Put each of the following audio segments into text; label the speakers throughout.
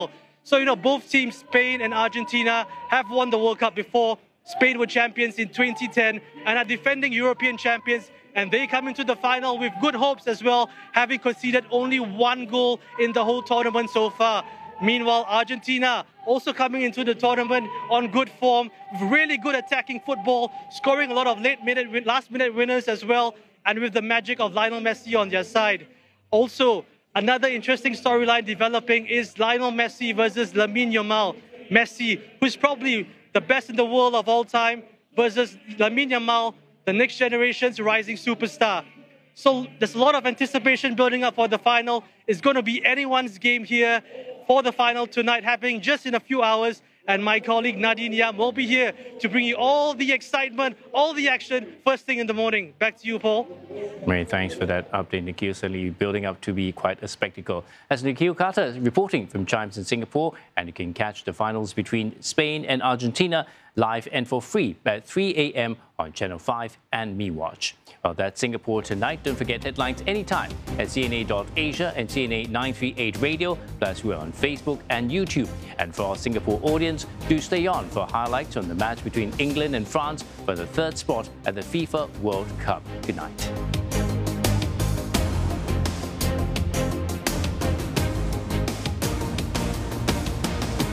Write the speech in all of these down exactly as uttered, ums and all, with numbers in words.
Speaker 1: So, you know, both teams, Spain and Argentina, have won the World Cup before. Spain were champions in twenty ten and are defending European champions. And they come into the final with good hopes as well, having conceded only one goal in the whole tournament so far. Meanwhile, Argentina also coming into the tournament on good form, with really good attacking football, scoring a lot of late-minute, last-minute winners as well, and with the magic of Lionel Messi on their side. Also, another interesting storyline developing is Lionel Messi versus Lamine Yamal. Messi, who's probably the best in the world of all time, versus Lamine Yamal, the next generation's rising superstar. So there's a lot of anticipation building up for the final. It's going to be anyone's game here for the final tonight, happening just in a few hours. And my colleague Nadine Yam will be here to bring you all the excitement, all the action, first thing in the morning. Back to you, Paul.
Speaker 2: Many thanks for that update, Nikhil. Certainly building up to be quite a spectacle. As Nikhil Carter reporting from Chimes in Singapore, and you can catch the finals between Spain and Argentina live and for free at three A M on Channel five and MeWatch. Well, that's Singapore tonight. Don't forget headlines anytime at C N A dot Asia and C N A nine three eight Radio. Plus, we're on Facebook and YouTube. And for our Singapore audience, do stay on for highlights on the match between England and France for the third spot at the FIFA World Cup tonight.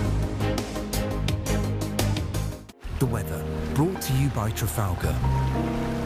Speaker 3: The weather, brought to you by Trafalgar.